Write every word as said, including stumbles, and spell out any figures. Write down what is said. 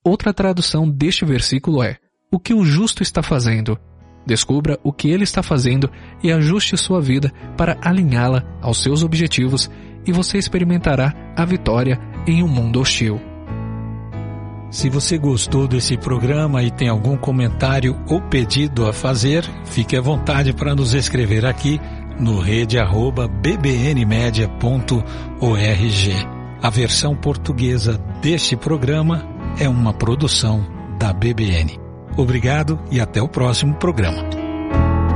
Outra tradução deste versículo é: o que o justo está fazendo? Descubra o que ele está fazendo e ajuste sua vida para alinhá-la aos seus objetivos e você experimentará a vitória em um mundo hostil. Se você gostou desse programa e tem algum comentário ou pedido a fazer, fique à vontade para nos escrever aqui no rede arroba b b n media ponto org. A versão portuguesa deste programa é uma produção da B B N. Obrigado e até o próximo programa.